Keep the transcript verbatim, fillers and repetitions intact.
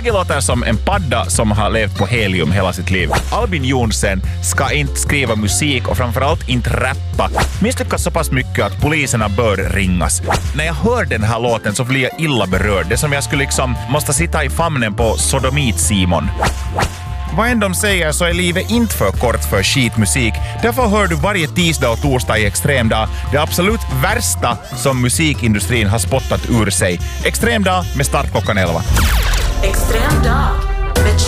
Shaggy låter som en padda som har levt på helium hela sitt liv. Albin Jonsen ska inte skriva musik och framförallt inte rappa. Misslyckas så pass mycket att poliserna bör ringas. När jag hör den här låten så blir jag illa berörd. Det är som jag skulle liksom måste sitta i famnen på Sodomit-Simon. Vad än de säger så är livet inte för kort för skitmusik. Därför hör du varje tisdag och torsdag i Extremdag det absolut värsta som musikindustrin har spottat ur sig. Extremdag med start klockan elva. Extremdag.